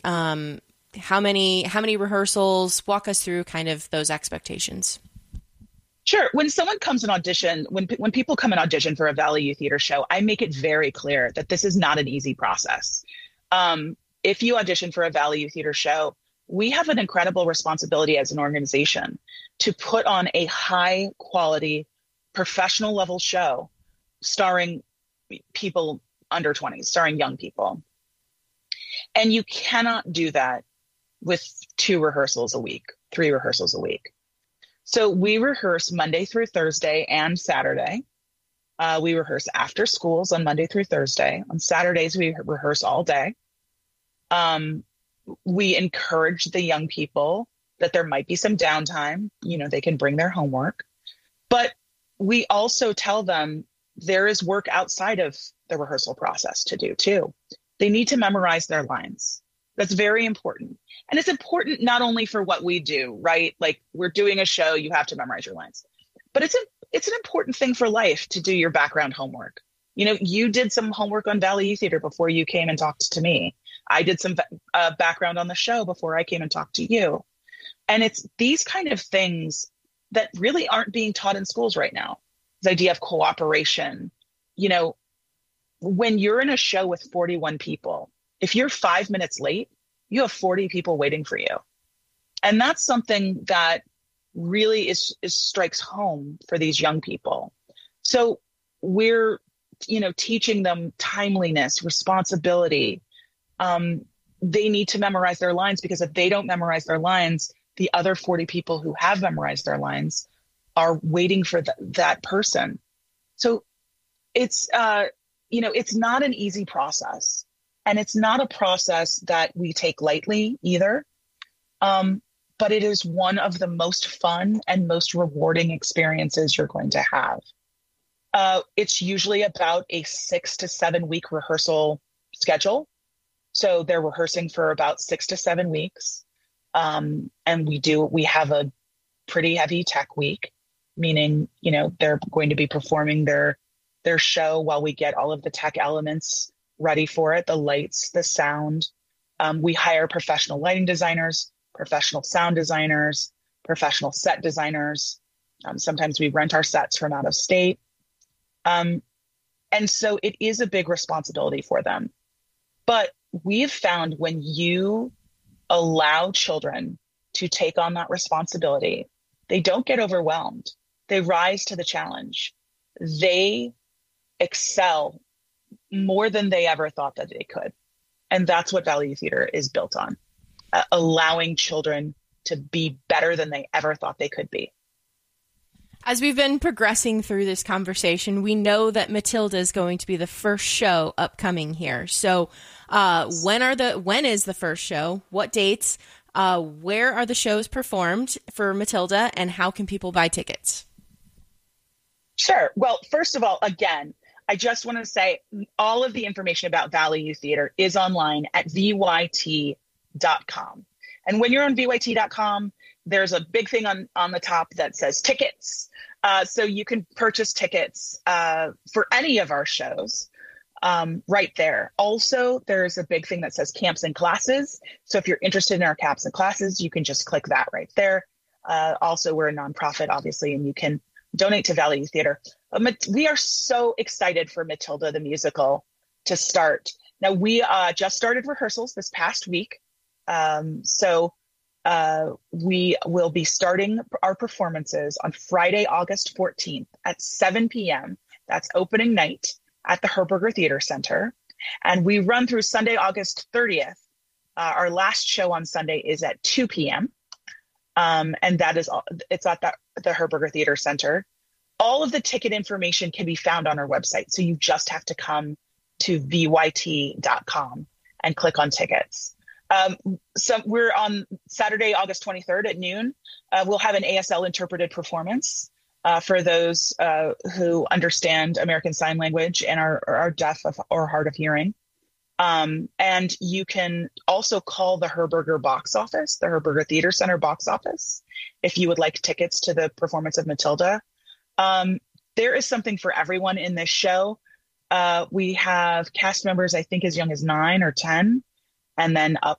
How many rehearsals? Walk us through kind of those expectations. Sure. When someone comes and audition, when people come and audition for a Valley Youth Theater show, I make it very clear that this is not an easy process. If you audition for a Valley Youth Theater show, we have an incredible responsibility as an organization to put on a high quality, professional level show starring people under 20, starring young people. And you cannot do that with 2 rehearsals a week, 3 rehearsals a week. So we rehearse Monday through Thursday and Saturday. We rehearse after schools on Monday through Thursday. On Saturdays, we rehearse all day. We encourage the young people that there might be some downtime. They can bring their homework. But we also tell them there is work outside of the rehearsal process to do too. They need to memorize their lines. That's very important. And it's important not only for what we do, right? Like we're doing a show, you have to memorize your lines. But it's an important thing for life to do your background homework. You did some homework on Valley Youth Theater before you came and talked to me. I did some background on the show before I came and talked to you. And it's these kind of things that really aren't being taught in schools right now. This idea of cooperation. When you're in a show with 41 people, if you're 5 minutes late, you have 40 people waiting for you. And that's something that really strikes home for these young people. So we're, teaching them timeliness, responsibility. They need to memorize their lines, because if they don't memorize their lines, the other 40 people who have memorized their lines are waiting for that person. So it's not an easy process, and it's not a process that we take lightly either. But it is one of the most fun and most rewarding experiences you're going to have. It's usually about a 6 to 7 week rehearsal schedule. So they're rehearsing for about 6 to 7 weeks. And we have a pretty heavy tech week, meaning, they're going to be performing their show while we get all of the tech elements ready for it, the lights, the sound. We hire professional lighting designers, professional sound designers, professional set designers. Sometimes we rent our sets from out of state. And so it is a big responsibility for them. But we've found when you allow children to take on that responsibility, they don't get overwhelmed. They rise to the challenge. They excel more than they ever thought that they could. And that's what Valley Youth Theater is built on, allowing children to be better than they ever thought they could be. As we've been progressing through this conversation, we know that Matilda is going to be the first show upcoming here. So when is the first show? What dates? Where are the shows performed for Matilda, and how can people buy tickets? Sure. Well, first of all, again, I just want to say all of the information about Valley Youth Theater is online at vyt.com. And when you're on vyt.com, there's a big thing on the top that says tickets. So you can purchase tickets for any of our shows right there. Also, there's a big thing that says camps and classes. So if you're interested in our camps and classes, you can just click that right there. Also, we're a nonprofit, obviously, and you can donate to Valley Youth Theater. We are so excited for Matilda the musical to start. Now, we just started rehearsals this past week. So we will be starting our performances on Friday, August 14th at 7 p.m. That's opening night at the Herberger Theater Center. And we run through Sunday, August 30th. Our last show on Sunday is at 2 p.m. And that is it's at the Herberger Theater Center. All of the ticket information can be found on our website. So you just have to come to vyt.com and click on tickets. So we're on Saturday, August 23rd at noon. We'll have an ASL interpreted performance for those who understand American Sign Language and are deaf or hard of hearing. And you can also call the Herberger box office, the Herberger Theater Center box office, if you would like tickets to the performance of Matilda. There is something for everyone in this show. We have cast members, I think, as young as 9 or 10, and then up